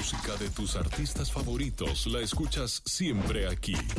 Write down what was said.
música de tus artistas favoritos la escuchas siempre aquí,